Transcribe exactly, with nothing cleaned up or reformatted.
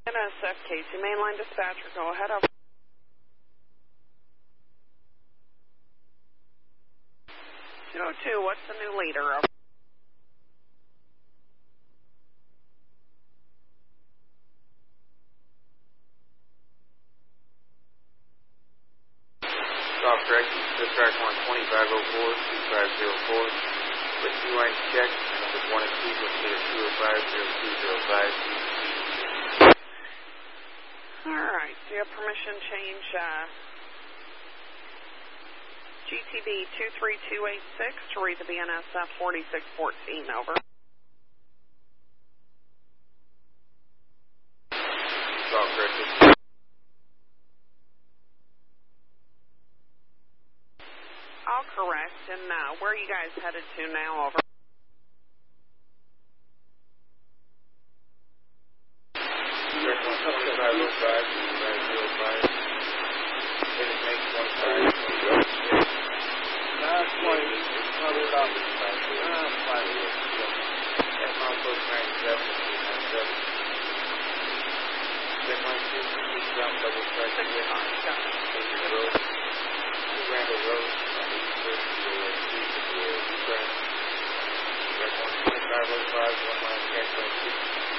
N S F Casey, mainline dispatcher, go ahead. Over. two oh two, what's the new leader? Over. Stop correction, dispatch one twenty-five oh four, two five zero four. With two lines check, numbers one and two, consider two oh five, zero two zero five. Alright, do you have permission to change uh, G T B two three two eight six to read the B N S F forty-six fourteen, over. Stop correction. I'll correct, and uh, where are you guys headed to now, over? twenty-five oh five, two five zero five. It is make one five. That's twenty. It's probably about five. Ah, five. That's Outpost ninety-seven, ninety-seven. Then line two, east bound double track. Six times, got it. Station Road. Two Randall Road. On the east coast of the two to the east branch. That's one twenty-five oh five, one line check, line two.